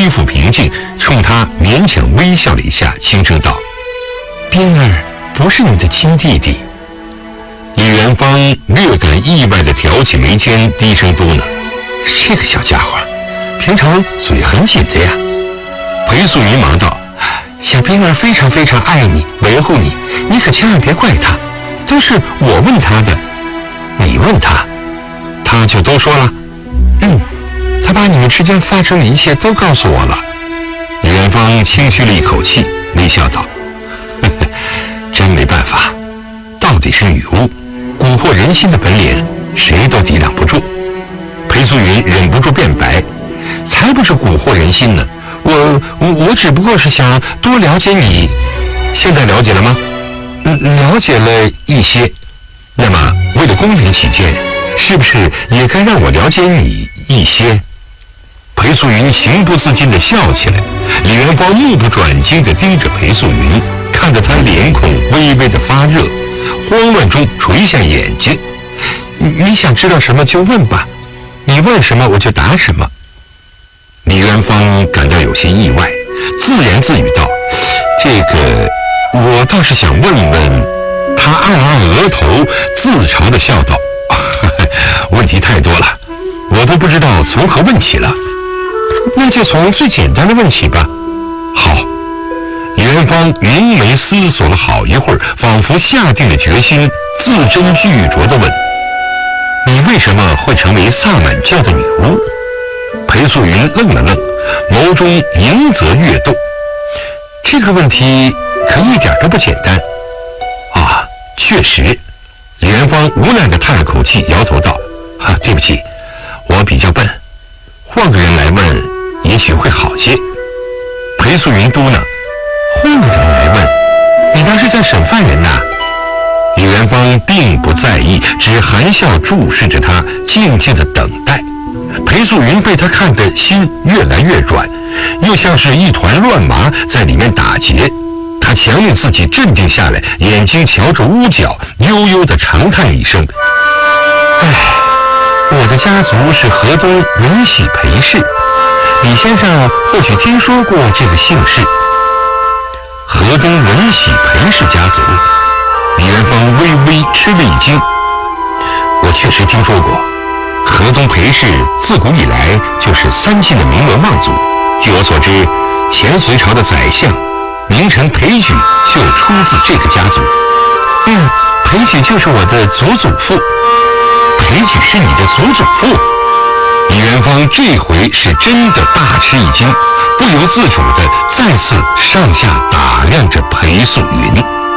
恢复平静，冲他勉强微笑了一下，轻声道：“冰儿不是你的亲弟弟。”李元芳略感意外地挑起眉间，低声嘟囔：“这个小家伙，平常嘴很紧的呀。”裴素云忙道：“小冰儿非常非常爱你，维护你，你可千万别怪他，都是我问他的。你问他，他就都说了。他把你们之间发生的一切都告诉我了。”李元芳轻吁了一口气，微笑道：“呵呵，真没办法，到底是女巫，蛊惑人心的本领谁都抵挡不住。”裴素云忍不住辩白：“才不是蛊惑人心呢，我只不过是想多了解你。现在了解了吗？”“了解了一些。那么为了公平起见，是不是也该让我了解你一些？”裴素云情不自禁地笑起来，李元芳目不转睛地盯着裴素云，看得她脸孔微微地发热，慌乱中垂下眼睛。“你想知道什么就问吧，你问什么我就答什么。”李元芳感到有些意外，自言自语道：“这个，我倒是想问问。”他按了按额头，自嘲地笑道：“问题太多了，我都不知道从何问起了。那就从最简单的问起吧。”“好。”李元芳凝眉思索了好一会儿，仿佛下定了决心，字斟句酌地问：“你为什么会成为萨满教的女巫？”裴素云愣了愣，眸中盈泽跃动。这个问题可一点都不简单。确实。李元芳无奈地叹了口气，摇头道：“对不起，我比较笨，换个人来问也许会好些。”裴素云嘟囔：“换个人来问？你当是在审犯人呐？”李元芳并不在意，只含笑注视着他，静静地等待。裴素云被他看得心越来越软，又像是一团乱麻在里面打结。他强令自己镇定下来，眼睛瞧着屋角，悠悠地长叹一声：“唉，我的家族是河东文喜裴氏，李先生或许听说过这个姓氏。”河东文喜裴氏家族，李元芳微微吃了一惊。“我确实听说过，河东裴氏自古以来就是3晋的名门望族。据我所知，前隋朝的宰相名臣裴矩就出自这个家族。”“裴矩就是我的祖祖父。”“裴矩是你的祖祖父？”李元芳这回是真的大吃一惊，不由自主地再次上下打量着裴素云。